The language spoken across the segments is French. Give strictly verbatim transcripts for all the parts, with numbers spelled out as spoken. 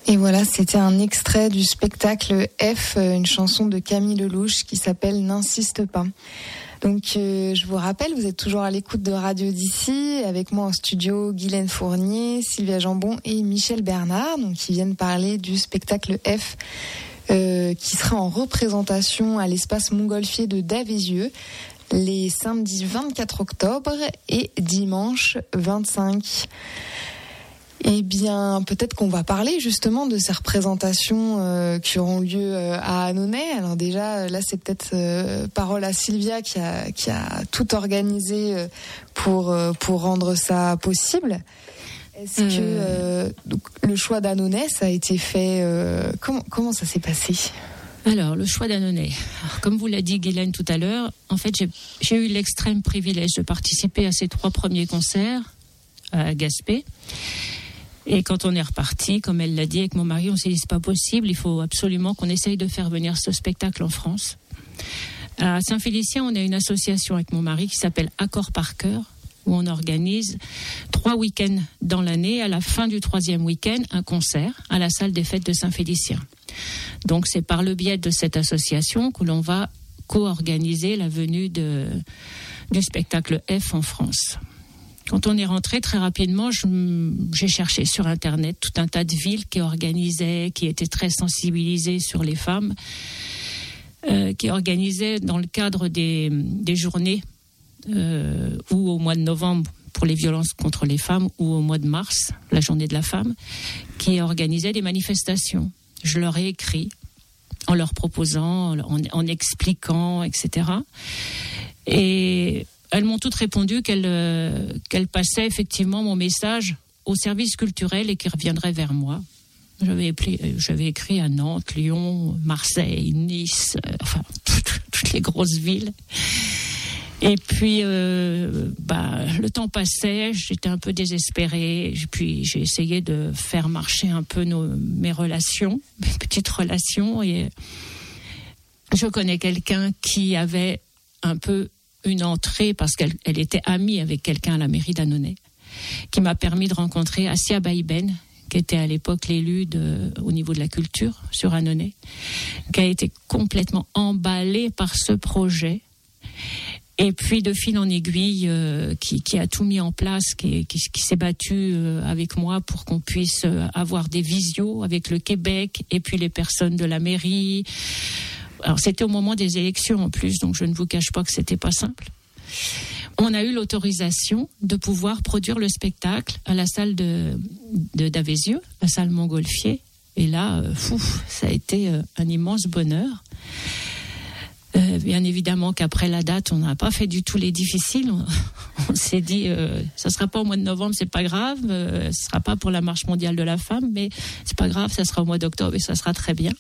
Et voilà, c'était un extrait du spectacle F, une chanson de Camille Lelouch qui s'appelle « N'insiste pas ». Donc euh, je vous rappelle, vous êtes toujours à l'écoute de Radio d'ici, avec moi en studio Guylaine Fournier, Sylvia Jambon et Michel Bernard, donc qui viennent parler du spectacle F euh, qui sera en représentation à l'espace Montgolfier de Davézieux les samedis vingt-quatre octobre et dimanche vingt-cinq. Eh bien, peut-être qu'on va parler justement de ces représentations euh, qui auront lieu euh, à Annonay. Alors déjà, là, c'est peut-être euh, parole à Sylvia qui a, qui a tout organisé euh, pour, euh, pour rendre ça possible. Est-ce euh... que euh, donc, le choix d'Annonay, ça a été fait... Euh, comment, comment ça s'est passé ? Alors, le choix d'Annonay. Alors, comme vous l'a dit Guylaine tout à l'heure, en fait, j'ai, j'ai eu l'extrême privilège de participer à ces trois premiers concerts à Gaspé. Et quand on est reparti, comme elle l'a dit avec mon mari, on s'est dit c'est pas possible, il faut absolument qu'on essaye de faire venir ce spectacle en France. À Saint-Félicien, on a une association avec mon mari qui s'appelle Accord par cœur, où on organise trois week-ends dans l'année. À la fin du troisième week-end, un concert à la salle des fêtes de Saint-Félicien. Donc c'est par le biais de cette association que l'on va co-organiser la venue de, du spectacle F en France. Quand on est rentré, très rapidement, je, j'ai cherché sur Internet tout un tas de villes qui organisaient, qui étaient très sensibilisées sur les femmes, euh, qui organisaient dans le cadre des, des journées euh, ou au mois de novembre pour les violences contre les femmes ou au mois de mars, la journée de la femme, qui organisaient des manifestations. Je leur ai écrit en leur proposant, en, en expliquant, et cetera. Et elles m'ont toutes répondu qu'elles, euh, qu'elles passaient effectivement mon message au service culturel et qu'ils reviendraient vers moi. J'avais, appelé, j'avais écrit à Nantes, Lyon, Marseille, Nice, euh, enfin toutes, toutes les grosses villes. Et puis, euh, bah, le temps passait, j'étais un peu désespérée. Puis j'ai essayé de faire marcher un peu nos, mes relations, mes petites relations. Et je connais quelqu'un qui avait un peu une entrée, parce qu'elle elle était amie avec quelqu'un à la mairie d'Annonay, qui m'a permis de rencontrer Assia Baïben, qui était à l'époque l'élue de, au niveau de la culture sur Annonay, qui a été complètement emballée par ce projet. Et puis de fil en aiguille, euh, qui, qui a tout mis en place, qui, qui, qui s'est battu euh, avec moi pour qu'on puisse euh, avoir des visios avec le Québec et puis les personnes de la mairie. Alors c'était au moment des élections en plus, donc je ne vous cache pas que c'était pas simple. On a eu l'autorisation de pouvoir produire le spectacle à la salle de, de Davézieux, la salle Montgolfier. Et là, euh, fou, ça a été euh, un immense bonheur. Euh, bien évidemment qu'après la date, on n'a pas fait du tout les difficiles. On, on s'est dit, euh, ça sera pas au mois de novembre, c'est pas grave. Euh, ce sera pas pour la marche mondiale de la femme, mais c'est pas grave, ça sera au mois d'octobre et ça sera très bien.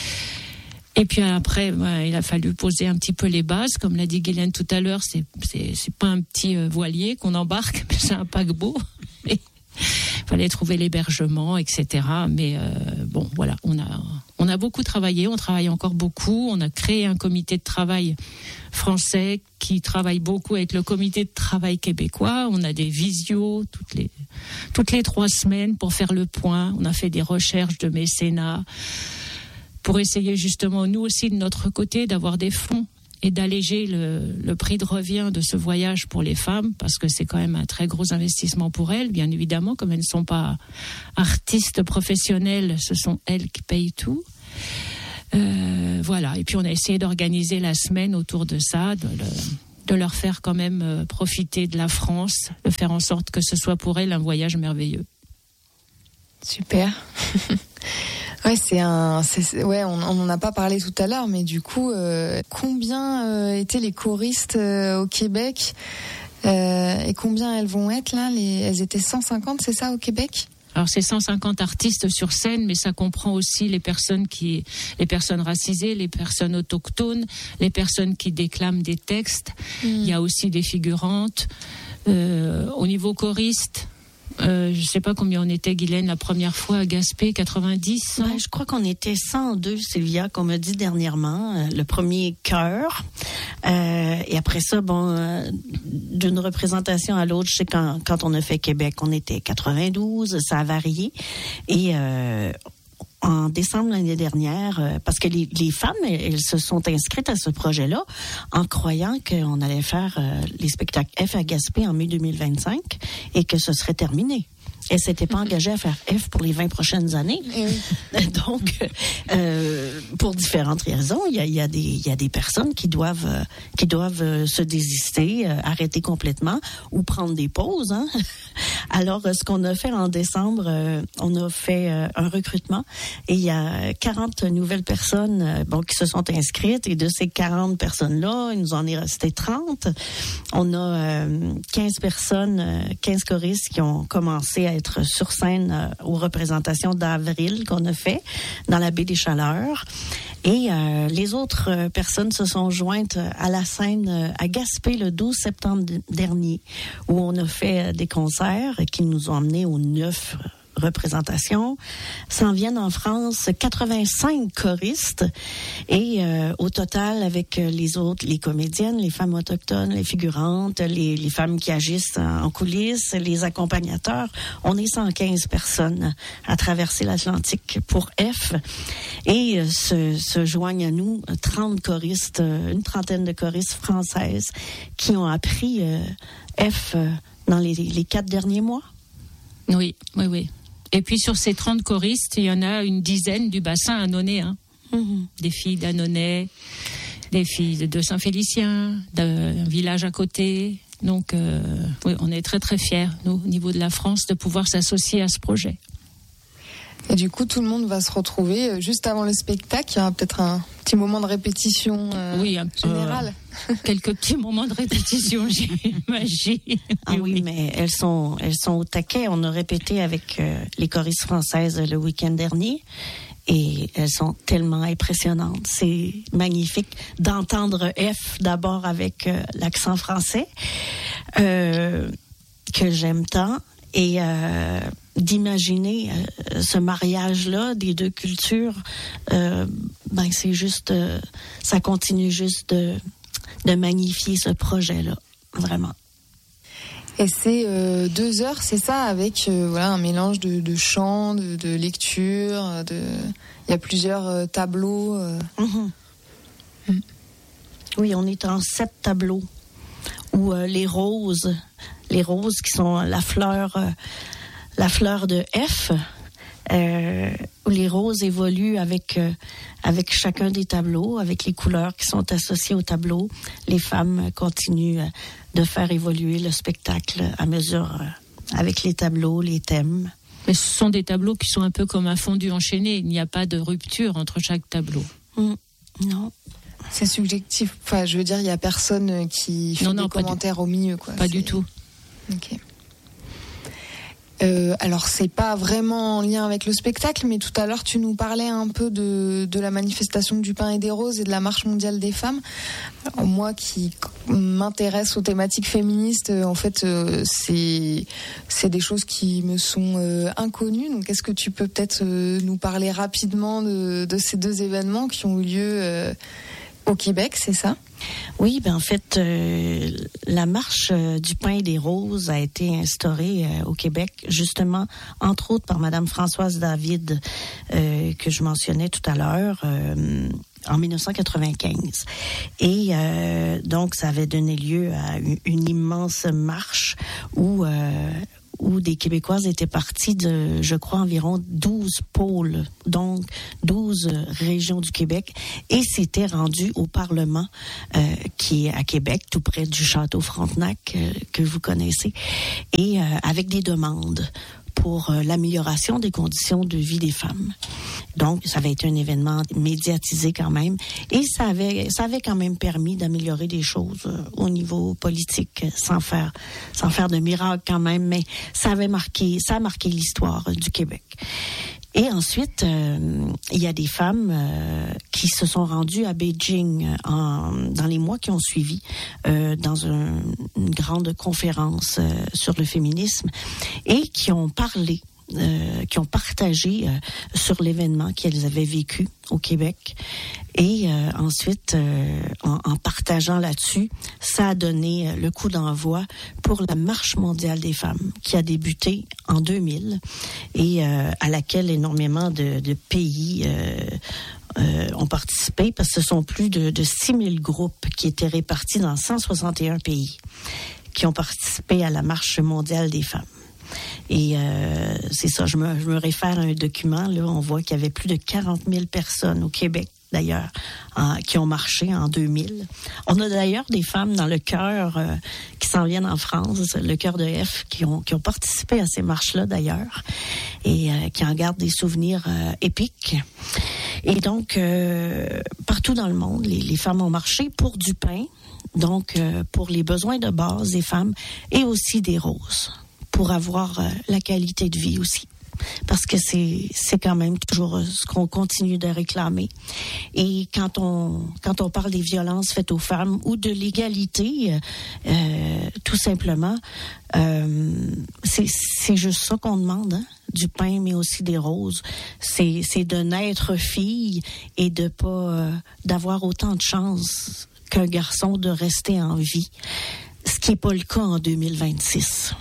Et puis après, bah, il a fallu poser un petit peu les bases. Comme l'a dit Guylaine tout à l'heure, c'est, c'est, c'est pas un petit euh, voilier qu'on embarque, mais c'est un paquebot. Il fallait trouver l'hébergement, et cetera. Mais euh, bon, voilà, on a, on a beaucoup travaillé, on travaille encore beaucoup. On a créé un comité de travail français qui travaille beaucoup avec le comité de travail québécois. On a des visios toutes les, toutes les trois semaines pour faire le point. On a fait des recherches de mécénat pour essayer justement, nous aussi, de notre côté, d'avoir des fonds et d'alléger le, le prix de revient de ce voyage pour les femmes, parce que c'est quand même un très gros investissement pour elles, bien évidemment, comme elles ne sont pas artistes professionnelles, ce sont elles qui payent tout. Euh, voilà, et puis on a essayé d'organiser la semaine autour de ça, de, le, de leur faire quand même profiter de la France, de faire en sorte que ce soit pour elles un voyage merveilleux. Super. Ouais, c'est un, c'est, ouais, on n'en a pas parlé tout à l'heure, mais du coup, euh, combien euh, étaient les choristes euh, au Québec euh, et combien elles vont être là les, elles étaient cent cinquante, c'est ça, au Québec ? Alors c'est cent cinquante artistes sur scène, mais ça comprend aussi les personnes qui, les personnes racisées, les personnes autochtones, les personnes qui déclament des textes. Mmh. Il y a aussi des figurantes. Euh, au niveau choriste, Euh, je ne sais pas combien on était, Guylaine, la première fois à Gaspé, quatre-vingt-dix. Ben, je crois qu'on était cent deux, Sylvia, qu'on m'a dit dernièrement. Euh, le premier chœur. Euh, et après ça, bon, euh, d'une représentation à l'autre, je sais quand, quand on a fait Québec, on était quatre-vingt-douze, ça a varié. Et euh, en décembre l'année dernière, euh, parce que les, les femmes, elles, elles se sont inscrites à ce projet-là en croyant qu'on allait faire euh, les spectacles F à Gaspé en mai deux mille vingt-cinq et que ce serait terminé. Elle s'était pas engagée à faire F pour les vingt prochaines années. Oui. Donc, euh, pour différentes raisons, il y a, il y a des, il y a des personnes qui doivent, euh, qui doivent euh, se désister, euh, arrêter complètement ou prendre des pauses. Hein? Alors, euh, ce qu'on a fait en décembre, euh, on a fait euh, un recrutement et il y a quarante nouvelles personnes, euh, bon, qui se sont inscrites, et de ces quarante personnes-là, il nous en est resté trente. On a euh, quinze personnes, euh, quinze choristes qui ont commencé à être sur scène euh, aux représentations d'avril qu'on a fait dans la baie des Chaleurs. Et euh, les autres euh, personnes se sont jointes à la scène euh, à Gaspé le douze septembre d- dernier, où on a fait euh, des concerts qui nous ont emmenés aux neuf euh, représentations. S'en viennent en France quatre-vingt-cinq choristes et euh, au total, avec euh, les autres, les comédiennes, les femmes autochtones, les figurantes, les, les femmes qui agissent en, en coulisses, les accompagnateurs, on est cent quinze personnes à traverser l'Atlantique pour F et euh, se, se joignent à nous trente choristes, euh, une trentaine de choristes françaises qui ont appris euh, F euh, dans les, les quatre derniers mois. Oui, oui, oui. Et puis sur ces trente choristes, il y en a une dizaine du bassin annonais. Hein. Mmh. Des filles d'Annonay, des filles de Saint-Félicien, d'un village à côté. Donc, euh, oui, on est très, très fiers, nous, au niveau de la France, de pouvoir s'associer à ce projet. Et du coup, tout le monde va se retrouver juste avant le spectacle. Il y aura peut-être un petit moment de répétition euh, oui, un, générale. Euh, quelques petits moments de répétition, j'imagine. Ah oui, oui, mais elles sont, elles sont au taquet. On a répété avec euh, les choristes françaises le week-end dernier. Et elles sont tellement impressionnantes. C'est magnifique d'entendre F d'abord avec euh, l'accent français, euh, que j'aime tant. Et euh, d'imaginer euh, ce mariage-là des deux cultures, euh, ben c'est juste, euh, ça continue juste de, de magnifier ce projet-là, vraiment. Et c'est euh, deux heures, c'est ça, avec euh, voilà un mélange de, de chant, de, de lecture, de, il y a plusieurs euh, tableaux. Euh. Mm-hmm. Mm. Oui, on est en sept tableaux où euh, les roses. Les roses qui sont la fleur, euh, la fleur de F, euh, où les roses évoluent avec, euh, avec chacun des tableaux, avec les couleurs qui sont associées au tableau. Les femmes continuent euh, de faire évoluer le spectacle à mesure, euh, avec les tableaux, les thèmes. Mais ce sont des tableaux qui sont un peu comme un fondu enchaîné. Il n'y a pas de rupture entre chaque tableau. Mmh. Non. C'est subjectif. Enfin, je veux dire, il n'y a personne qui fait non, non, des commentaires du... au milieu, quoi. Pas c'est... du tout. Ok. Euh, alors, c'est pas vraiment en lien avec le spectacle, mais tout à l'heure, tu nous parlais un peu de, de la manifestation du pain et des roses et de la marche mondiale des femmes. Alors, moi qui m'intéresse aux thématiques féministes, en fait, euh, c'est, c'est des choses qui me sont euh, inconnues. Donc, est-ce que tu peux peut-être euh, nous parler rapidement de, de ces deux événements qui ont eu lieu euh, au Québec, c'est ça? Oui, ben en fait, euh, la marche euh, du pain et des roses a été instaurée euh, au Québec, justement, entre autres par Madame Françoise David, euh, que je mentionnais tout à l'heure, euh, en dix-neuf cent quatre-vingt-quinze. Et euh, donc, ça avait donné lieu à une, une immense marche où... Euh, où des Québécoises étaient parties de, je crois, environ douze pôles, donc douze régions du Québec, et s'étaient rendues au Parlement, euh, qui est à Québec, tout près du Château Frontenac, euh, que vous connaissez, et euh, avec des demandes pour euh, l'amélioration des conditions de vie des femmes. Donc, ça avait été un événement médiatisé quand même, et ça avait, ça avait quand même permis d'améliorer des choses euh, au niveau politique, sans faire, sans faire de miracle quand même, mais ça avait marqué, ça a marqué l'histoire euh, du Québec. Et ensuite, euh, il y a des femmes euh, qui se sont rendues à Beijing en, dans les mois qui ont suivi, euh, dans un, une grande conférence euh, sur le féminisme, et qui ont parlé euh, qui ont partagé euh, sur l'événement qu'elles avaient vécu au Québec. Et euh, ensuite, euh, en, en partageant là-dessus, ça a donné euh, le coup d'envoi pour la Marche mondiale des femmes qui a débuté en deux mille et euh, à laquelle énormément de, de pays euh, euh, ont participé parce que ce sont plus de, de six mille groupes qui étaient répartis dans cent soixante et un pays qui ont participé à la Marche mondiale des femmes. Et euh, c'est ça, je me, je me réfère à un document, là, on voit qu'il y avait plus de quarante mille personnes au Québec, d'ailleurs, en, qui ont marché en deux mille. On a d'ailleurs des femmes dans le chœur euh, qui s'en viennent en France, le chœur de F, qui ont, qui ont participé à ces marches-là, d'ailleurs, et euh, qui en gardent des souvenirs euh, épiques. Et donc, euh, partout dans le monde, les, les femmes ont marché pour du pain, donc euh, pour les besoins de base des femmes, et aussi des roses, pour avoir euh, la qualité de vie aussi. Parce que c'est c'est quand même toujours ce qu'on continue de réclamer. Et quand on quand on parle des violences faites aux femmes ou de l'égalité, euh, tout simplement, euh, c'est c'est juste ça qu'on demande, hein? Du pain, mais aussi des roses. C'est c'est de naître fille et de pas euh, d'avoir autant de chance qu'un garçon de rester en vie, ce qui est pas le cas en deux mille vingt-six.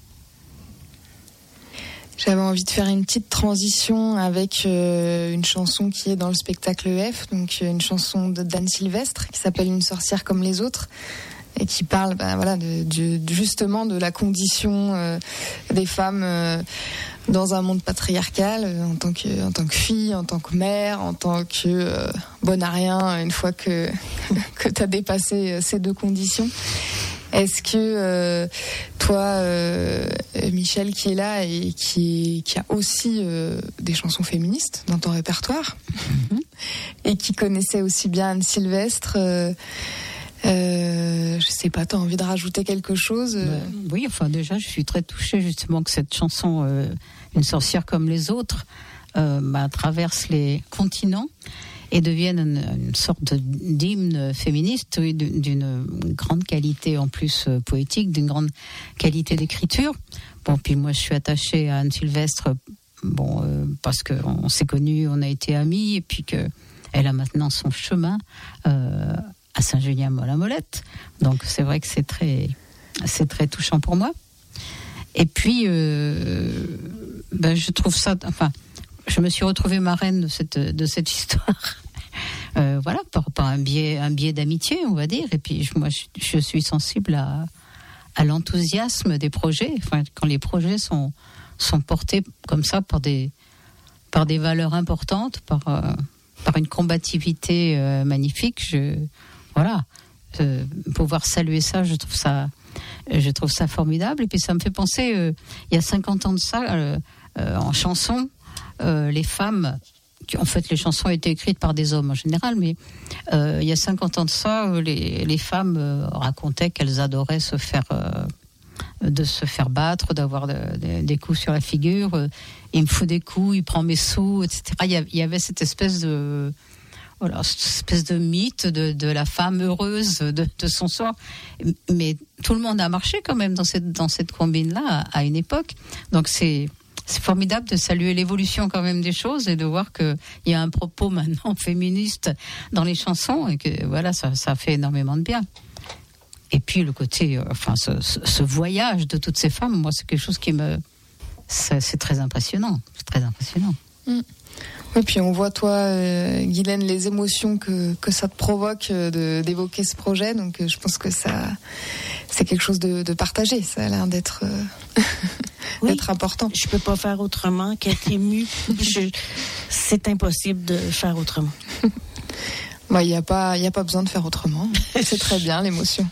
J'avais envie de faire une petite transition avec euh, une chanson qui est dans le spectacle F, donc une chanson de d'Anne Sylvestre qui s'appelle Une sorcière comme les autres et qui parle ben, voilà, de, de, justement de la condition euh, des femmes euh, dans un monde patriarcal, euh, en tant que, en tant que fille, en tant que mère, en tant que euh, bonne à rien, une fois que, que tu as dépassé ces deux conditions. Est-ce que euh, toi, euh, Michel, qui est là et qui, qui a aussi euh, des chansons féministes dans ton répertoire, mm-hmm. et qui connaissait aussi bien Anne Sylvestre, euh, euh, je sais pas, t'as envie de rajouter quelque chose euh... ben, Oui, enfin déjà, je suis très touchée justement que cette chanson, euh, Une sorcière comme les autres, euh, bah, traverse les continents et deviennent une, une sorte d'hymne féministe, oui, d'une grande qualité en plus euh, poétique, d'une grande qualité d'écriture. Bon, puis moi je suis attachée à Anne Sylvestre, bon, euh, parce qu'on s'est connus, on a été amis, et puis que elle a maintenant son chemin euh, à Saint-Julien-Mont-la-Molette. Donc c'est vrai que c'est très, c'est très touchant pour moi. Et puis, euh, ben, je trouve ça, enfin. Je me suis retrouvée marraine de cette de cette histoire, euh, voilà, par, par un biais un biais d'amitié, on va dire. Et puis je, moi, je, je suis sensible à à l'enthousiasme des projets. Enfin, quand les projets sont sont portés comme ça par des par des valeurs importantes, par euh, par une combativité euh, magnifique. Je voilà, euh, pouvoir saluer ça, je trouve ça je trouve ça formidable. Et puis ça me fait penser, euh, il y a cinquante ans de ça, euh, euh, en chanson. Euh, les femmes, en fait les chansons étaient écrites par des hommes en général, mais euh, il y a cinquante ans de ça, les, les femmes euh, racontaient qu'elles adoraient se faire, euh, de se faire battre, d'avoir de, de, des coups sur la figure. Euh, il me fout des coups, il prend mes sous, et cetera. Il y, a, il y avait cette espèce de, voilà, cette espèce de mythe de, de la femme heureuse de, de son sort. Mais tout le monde a marché quand même dans cette, dans cette combine-là à, à une époque. Donc c'est C'est formidable de saluer l'évolution quand même des choses et de voir qu'il y a un propos maintenant féministe dans les chansons et que voilà, ça, ça fait énormément de bien. Et puis le côté, euh, enfin ce, ce, ce voyage de toutes ces femmes, moi c'est quelque chose qui me, c'est, c'est très impressionnant, c'est très impressionnant. Mmh. Oui, puis on voit toi, euh, Guylaine, les émotions que que ça te provoque euh, de, d'évoquer ce projet. Donc, euh, je pense que ça, c'est quelque chose de, de partagé. Ça a l'air d'être euh, oui, d'être important. Je peux pas faire autrement qu'être émue. je, c'est impossible de faire autrement. Bah, il y a pas, il y a pas besoin de faire autrement. C'est très bien l'émotion.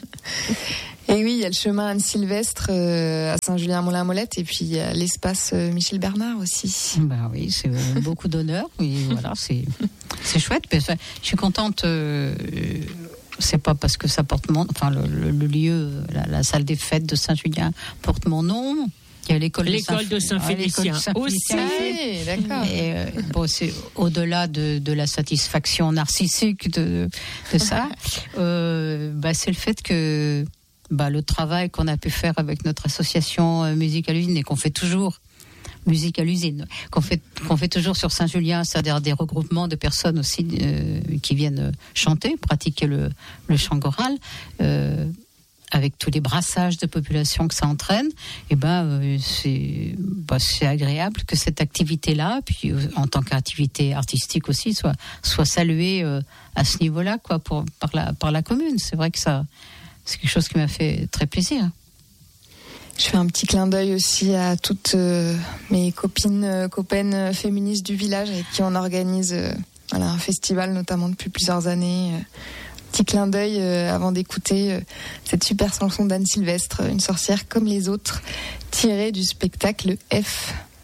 Et oui, il y a le chemin Anne Sylvestre euh, à Saint-Julien-Mont-la-Molette et puis il y a l'espace euh, Michel Bernard aussi. Ben oui, c'est euh, beaucoup d'honneur. Oui, voilà, c'est c'est chouette. Mais, enfin, je suis contente. Euh, c'est pas parce que ça porte mon, enfin le, le, le lieu, la, la salle des fêtes de Saint-Julien porte mon nom. Il y a l'école, l'école de Saint-Félicien, de Saint-Félicien aussi. Ah, d'accord. Et euh, bon, c'est au-delà de, de la satisfaction narcissique de, de ça. euh, bah, c'est le fait que bah, le travail qu'on a pu faire avec notre association euh, Musique à l'Une et qu'on fait toujours musique à l'usine, qu'on fait, qu'on fait toujours sur Saint-Julien, c'est-à-dire des regroupements de personnes aussi euh, qui viennent chanter, pratiquer le, le chant choral, euh, avec tous les brassages de population que ça entraîne. Et ben, euh, c'est, bah, c'est agréable que cette activité-là, puis euh, en tant qu'activité artistique aussi, soit, soit saluée euh, à ce niveau-là, quoi, pour, par la, par la commune. C'est vrai que ça, c'est quelque chose qui m'a fait très plaisir. Je fais un petit clin d'œil aussi à toutes euh, mes copines, euh, copaines euh, féministes du village avec qui on organise euh, voilà, un festival, notamment depuis plusieurs années. Euh, petit clin d'œil euh, avant d'écouter euh, cette super chanson d'Anne Sylvestre, Une sorcière comme les autres, tirée du spectacle F.